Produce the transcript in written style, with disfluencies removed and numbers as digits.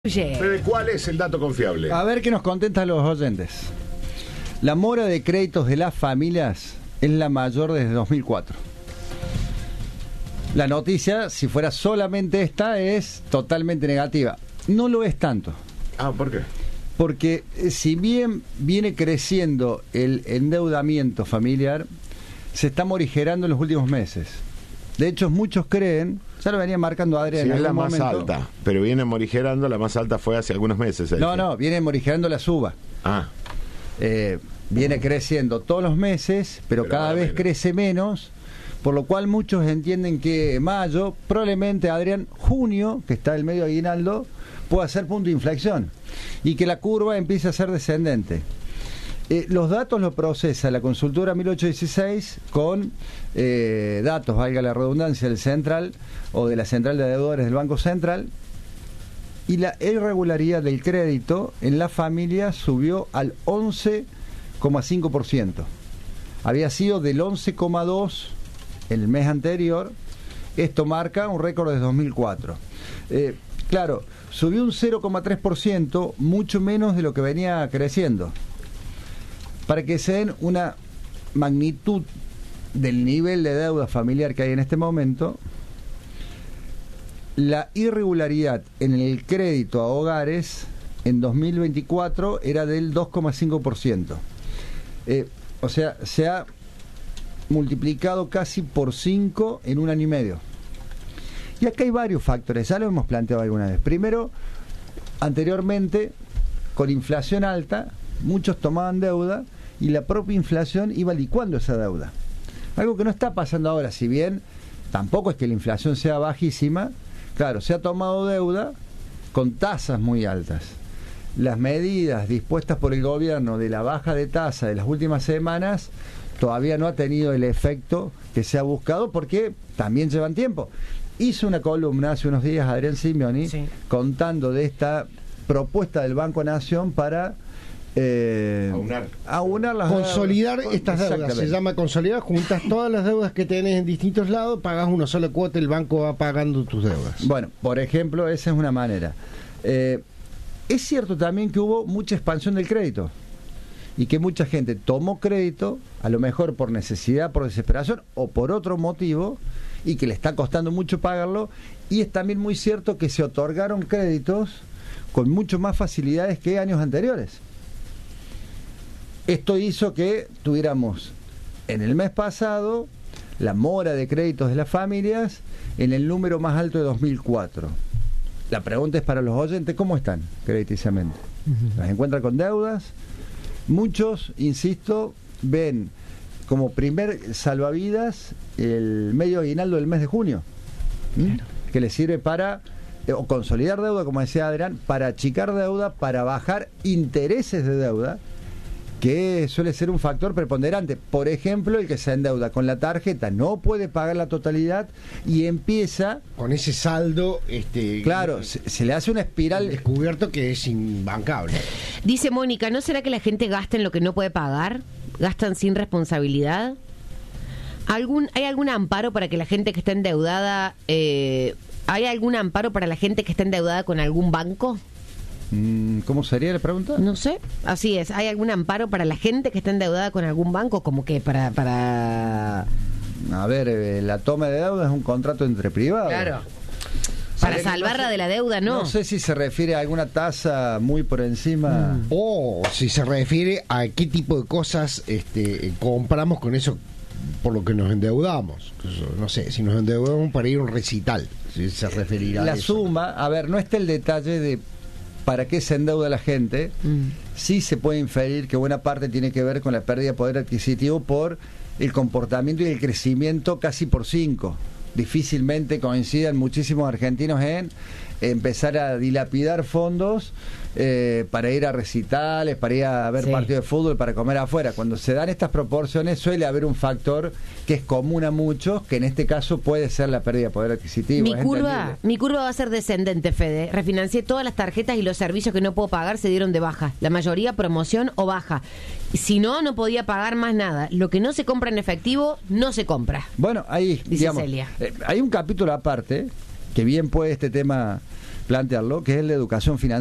Fede, ¿cuál es el dato confiable? A ver qué nos contestan los oyentes. La mora de créditos de las familias es la mayor desde 2004. La noticia, si fuera solamente esta, es totalmente negativa. No lo es tanto. ¿Por qué? Porque si bien viene creciendo el endeudamiento familiar, se está morigerando en los últimos meses. De hecho, muchos creen, ya lo venía marcando Adrián, Sí, en es la algún más momento, alta, pero viene morigerando, la más alta fue hace algunos meses. No, viene morigerando la suba. Viene creciendo todos los meses, pero cada vez crece menos, por lo cual muchos entienden que mayo, probablemente, Adrián, junio, que está el medio aguinaldo, pueda ser punto de inflexión y que la curva empiece a ser descendente. Los datos los procesa la consultora 1816 con datos, valga la redundancia, del Central o de la Central de Deudores del Banco Central, y la irregularidad del crédito en la familia subió al 11,5%. Había sido del 11,2% el mes anterior. Esto marca un récord de 2004. Claro, subió un 0,3%, mucho menos de lo que venía creciendo. Para que se den una magnitud del nivel de deuda familiar que hay en este momento, la irregularidad en el crédito a hogares en 2024 era del 2,5%. O sea, se ha multiplicado casi por 5 en un año y medio. Y acá hay varios factores, ya lo hemos planteado alguna vez. Primero, anteriormente, con inflación alta, muchos tomaban deuda y la propia inflación iba licuando esa deuda. Algo que no está pasando ahora, si bien tampoco es que la inflación sea bajísima, claro, se ha tomado deuda con tasas muy altas. Las medidas dispuestas por el gobierno de la baja de tasa de las últimas semanas todavía no ha tenido el efecto que se ha buscado porque también llevan tiempo. Hizo una columna hace unos días Adrián Simeoni, sí, contando de esta propuesta del Banco Nación para aunar las consolidar deudas. Estas deudas, se llama consolidar, juntas todas las deudas que tenés en distintos lados, pagás una sola cuota y el banco va pagando tus deudas. Bueno, por ejemplo, esa es una manera. Es cierto también que hubo mucha expansión del crédito y que mucha gente tomó crédito, a lo mejor por necesidad, por desesperación o por otro motivo, y que le está costando mucho pagarlo, y es también muy cierto que se otorgaron créditos con mucho más facilidades que años anteriores. Esto hizo que tuviéramos en el mes pasado la mora de créditos de las familias en el número más alto de 2004. La pregunta es para los oyentes, ¿cómo están crediticiamente? ¿Las encuentran con deudas? Muchos, insisto, ven como primer salvavidas el medio aguinaldo del mes de junio, claro, que les sirve para o consolidar deuda, como decía Adrián, para achicar deuda, para bajar intereses de deuda, que suele ser un factor preponderante. Por ejemplo, el que se endeuda con la tarjeta no puede pagar la totalidad y empieza con ese saldo, claro, se le hace una espiral descubierto que es imbancable. Dice Mónica, ¿no será que la gente gasta en lo que no puede pagar? ¿Gastan sin responsabilidad? ¿Hay algún amparo para que la gente que está endeudada ¿hay algún amparo para la gente que está endeudada con algún banco? ¿Cómo sería la pregunta? No sé, así es. ¿Hay algún amparo para la gente que está endeudada con algún banco? ¿Como que para...? A ver, la toma de deuda es un contrato entre privados. Claro. Para salvarla de la deuda, ¿no? No sé si se refiere a alguna tasa muy por encima. O si se refiere a qué tipo de cosas compramos con eso por lo que nos endeudamos. No sé, si nos endeudamos para ir a un recital, si se referirá la a eso. Suma, a ver, no está el detalle de para qué se endeuda la gente. Sí se puede inferir que buena parte tiene que ver con la pérdida de poder adquisitivo por el comportamiento y el crecimiento casi por 5. Difícilmente coincidan muchísimos argentinos en empezar a dilapidar fondos para ir a recitales, para ir a ver partidos de fútbol, para comer afuera. Cuando se dan estas proporciones suele haber un factor que es común a muchos, que en este caso puede ser la pérdida de poder adquisitivo. Mi curva va a ser descendente, Fede. Refinancié todas las tarjetas y los servicios que no puedo pagar se dieron de baja. La mayoría promoción o baja. Si no, no podía pagar más nada. Lo que no se compra en efectivo, no se compra. Bueno, ahí, dice digamos, Celia. Hay un capítulo aparte, que bien puede este tema plantearlo, que es la educación financiera.